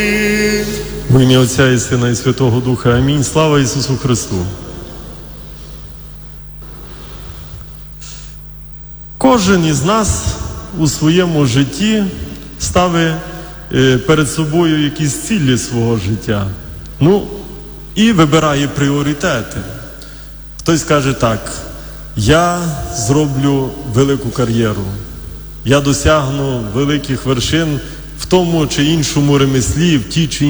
В ім'я Отця і Сина і Святого Духа. Амінь. Слава Ісусу Христу. Кожен із нас у своєму житті ставить перед собою якісь цілі свого життя. І вибирає пріоритети. Хтось каже так: я зроблю велику кар'єру, я досягну великих вершин в тому чи іншому ремеслі, в тій чи